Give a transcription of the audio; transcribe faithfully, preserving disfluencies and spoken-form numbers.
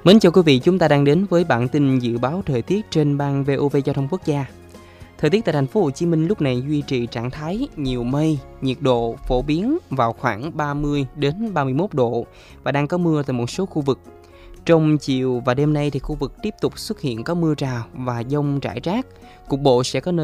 Mến chào quý vị, chúng ta đang đến với bản tin dự báo thời tiết trên ban vê o vê Giao thông Quốc gia. Thời tiết tại thành phố Hồ Chí Minh lúc này duy trì trạng thái nhiều mây, nhiệt độ phổ biến vào khoảng ba mươi đến ba mươi mốt độ và đang có mưa tại một số khu vực. Trong chiều và đêm nay thì khu vực tiếp tục xuất hiện có mưa rào và dông rải rác, cục bộ sẽ có nơi